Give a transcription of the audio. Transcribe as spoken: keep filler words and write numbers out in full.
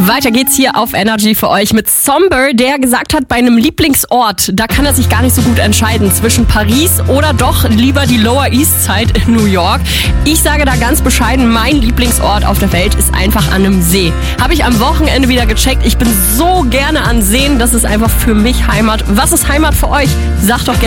Weiter geht's hier auf Energy für euch mit Somber, der gesagt hat, bei einem Lieblingsort, da kann er sich gar nicht so gut entscheiden zwischen Paris oder doch lieber die Lower East Side in New York. Ich sage da ganz bescheiden, mein Lieblingsort auf der Welt ist einfach an einem See. Habe ich am Wochenende wieder gecheckt. Ich bin so gerne an Seen, das ist einfach für mich Heimat. Was ist Heimat für euch? Sagt doch gerne.